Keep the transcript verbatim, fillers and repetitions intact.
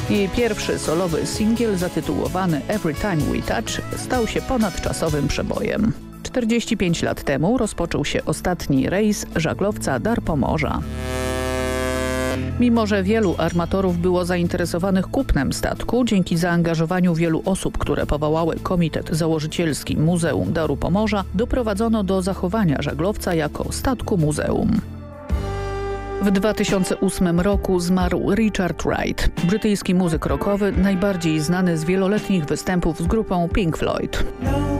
Jej pierwszy solowy singiel zatytułowany Every Time We Touch stał się ponadczasowym przebojem. czterdzieści pięć lat temu rozpoczął się ostatni rejs żaglowca Dar Pomorza. Mimo że wielu armatorów było zainteresowanych kupnem statku, dzięki zaangażowaniu wielu osób, które powołały komitet założycielski Muzeum Daru Pomorza, doprowadzono do zachowania żaglowca jako statku muzeum. W dwa tysiące ósmym roku zmarł Richard Wright, brytyjski muzyk rockowy, najbardziej znany z wieloletnich występów z grupą Pink Floyd.